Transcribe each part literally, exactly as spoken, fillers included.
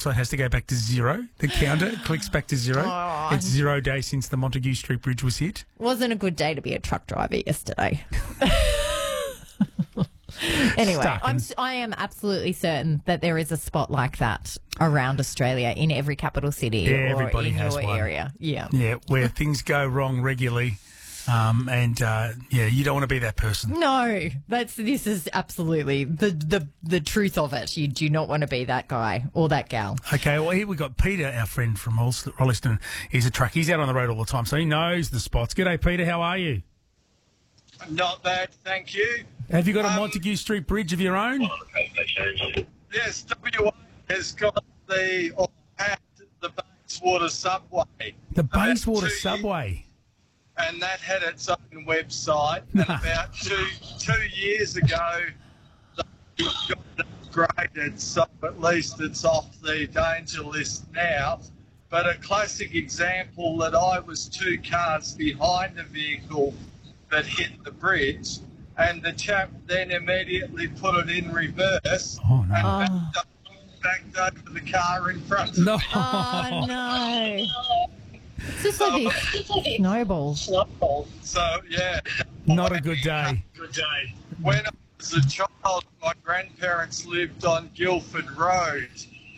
website has to go back to zero. The counter clicks back to zero. Oh. It's zero days since the Montague Street Bridge was hit. Wasn't a good day to be a truck driver yesterday. Anyway, Stuck I'm, in- I am absolutely certain that there is a spot like that around Australia in every capital city Yeah, or everybody in has your one. area. Yeah. Yeah, where things go wrong regularly. Um, and, uh, yeah, you don't want to be that person. No, that's this is absolutely the, the, the truth of it. You do not want to be that guy or that gal. Okay, well, here we've got Peter, our friend from Rolleston. He's a truck. He's out on the road all the time, so he knows the spots. G'day, Peter. How are you? Not bad, thank you. Have you got a Um, Montague Street Bridge of your own? Yes, W A has got the or had the Bayswater subway. The About Bayswater two- subway. And that had its own website. And about two two years ago, they got it upgraded, so at least it's off the danger list now. But a classic example that I was two cars behind a vehicle that hit the bridge, and the chap then immediately put it in reverse Oh, no. and backed, up, backed over the car in front of No. me. Oh, no. It's just like these snowballs. So, yeah. Not a good day. Good day. When I was a child, my grandparents lived on Guildford Road,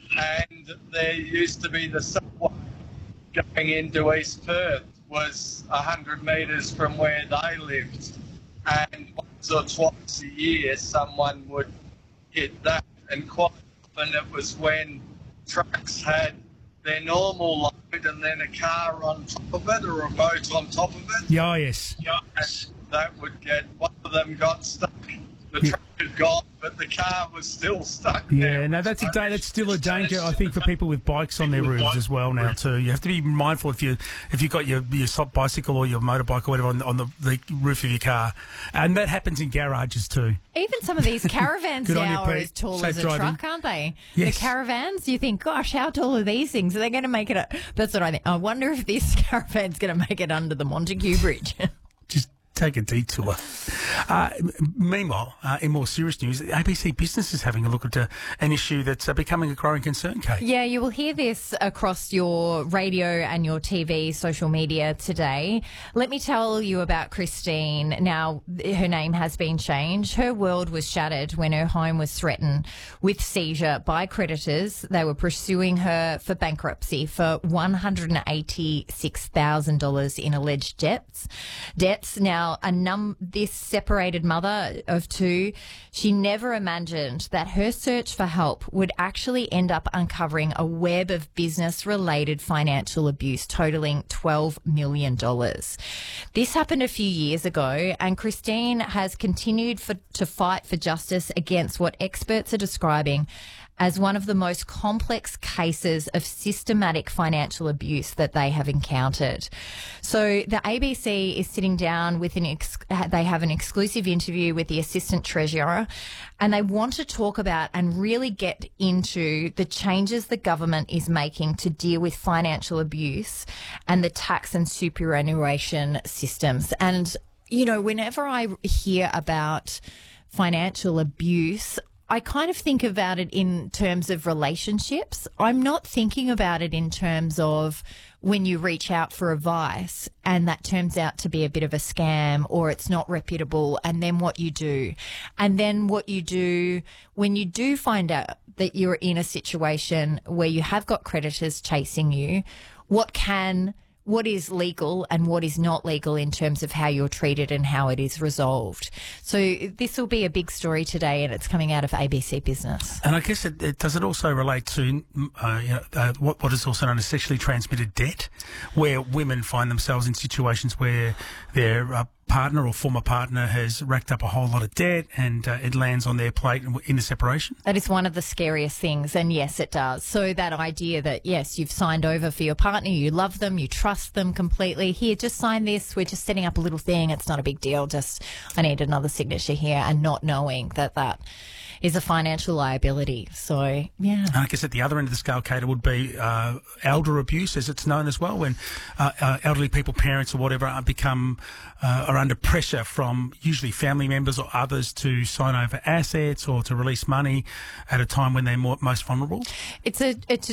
and there used to be the subway going into East Perth was one hundred metres from where they lived. And once or twice a year, someone would hit that. And quite often it was when trucks had their normal load and then a car on top of it or a boat on top of it. Yeah, yes. And that would get, one of them got stuck. The Yeah. truck had gone, but the car was still stuck Yeah, there. no, that's a da- that's still a danger, I think, for people with bikes on their roofs as well now too. You have to be mindful if you if you've got your your soft bicycle or your motorbike or whatever on, on the, the roof of your car, and that happens in garages too. Even some of these caravans Good on you, now are Pete. as tall Safe as a driving. truck, aren't they? Yes. The caravans, you think, gosh, how tall are these things? Are they going to make it? A, that's what I think. I wonder if this caravan's going to make it under the Montague Bridge. Just take a detour. Uh, m- meanwhile, uh, in more serious news, A B C Business is having a look at uh, an issue that's uh, becoming a growing concern, Kate. Yeah, you will hear this across your radio and your T V, social media today. Let me tell you about Christine. Now, her name has been changed. Her world was shattered when her home was threatened with seizure by creditors. They were pursuing her for bankruptcy for one hundred eighty-six thousand dollars in alleged debts. Debts. Now, a num this separated mother of two, she never imagined that her search for help would actually end up uncovering a web of business-related financial abuse totaling twelve million dollars. This happened a few years ago, and Christine has continued for, to fight for justice against what experts are describing as one of the most complex cases of systematic financial abuse that they have encountered. So the A B C is sitting down with an, ex- they have an exclusive interview with the Assistant Treasurer, and they want to talk about and really get into the changes the government is making to deal with financial abuse and the tax and superannuation systems. And, you know, whenever I hear about financial abuse, I kind of think about it in terms of relationships. I'm not thinking about it in terms of when you reach out for advice and that turns out to be a bit of a scam or it's not reputable, and then what you do. And then what you do when you do find out that you're in a situation where you have got creditors chasing you, what can what is legal and what is not legal in terms of how you're treated and how it is resolved. So this will be a big story today, and it's coming out of A B C Business. And I guess it, it does it also relate to uh, you know, uh, what, what is also known as sexually transmitted debt, where women find themselves in situations where their uh, partner or former partner has racked up a whole lot of debt, and uh, it lands on their plate in the separation. That is one of the scariest things, and yes, it does. So that idea that, yes, you've signed over for your partner, you love them, you trust them completely. Here, just sign this. We're just setting up a little thing. It's not a big deal. Just, I need another signature here, and not knowing that that is a financial liability. So, yeah. And I guess at the other end of the scale, Kate, it would be uh, elder abuse, as it's known as well, when uh, uh, elderly people, parents or whatever, are become uh, are under pressure from usually family members or others to sign over assets or to release money at a time when they're more, most vulnerable. It's a it's a